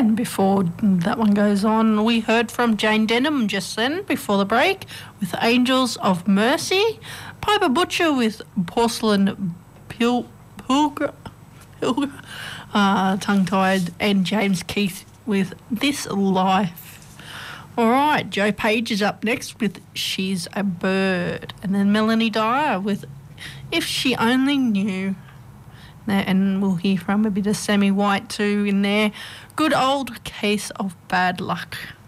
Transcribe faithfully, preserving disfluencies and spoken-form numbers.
And before that one goes on, we heard from Jane Denham just then, before the break, with Angels of Mercy. Piper Butcher with Porcelain Pil- Pilgrim, Pilgrim uh, tongue-tied, and James Keith with This Life. All right, Joe Page is up next with She's a Bird. And then Melanie Dyer with If She Only Knew. And we'll hear from a bit of Sammy White too in there. Good old case of bad luck.